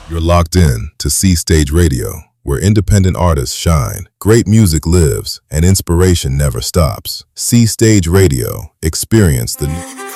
You're locked in to C Stage Radio, where independent artists shine, great music lives, and inspiration never stops. C Stage Radio, experience the